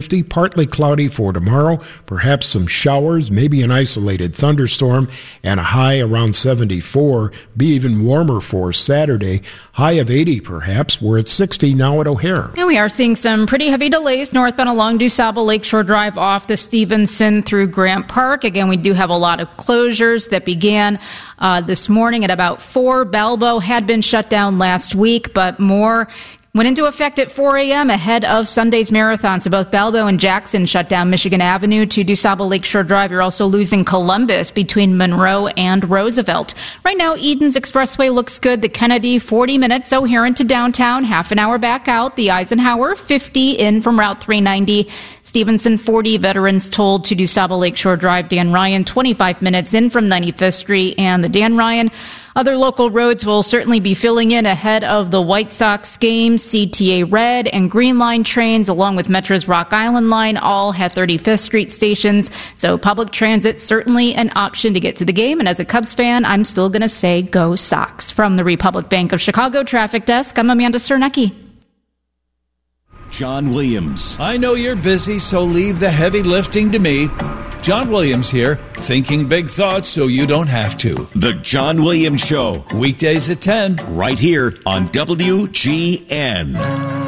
partly cloudy for tomorrow, perhaps some showers, maybe an isolated thunderstorm, and a high around 74. Be even warmer for Saturday, high of 80 perhaps. We're at 60 now at O'Hare. And we are seeing some pretty heavy delays northbound along DuSable Lakeshore Drive off the Stevenson through Grant Park. Again, we do have a lot of closures that began this morning at about 4. Balbo had been shut down last week, but more went into effect at 4 a.m. ahead of Sunday's marathon. So both Balbo and Jackson shut down Michigan Avenue to DuSable Lakeshore Drive. You're also losing Columbus between Monroe and Roosevelt. Right now, Eden's Expressway looks good. The Kennedy, 40 minutes. O'Hare into downtown, half an hour back out. The Eisenhower, 50 in from Route 390. Stevenson, 40. Veterans told to DuSable Lakeshore Drive. Dan Ryan, 25 minutes in from 95th Street. And the Dan Ryan. Other local roads will certainly be filling in ahead of the White Sox game. CTA Red and Green Line trains, along with Metro's Rock Island Line, all have 35th Street stations. So public transit, certainly an option to get to the game. And as a Cubs fan, I'm still going to say go Sox. From the Republic Bank of Chicago Traffic Desk, I'm Amanda Cernecki. John Williams. I know you're busy, so leave the heavy lifting to me. John Williams here, thinking big thoughts so you don't have to. The John Williams Show. Weekdays at 10. Right here on WGN.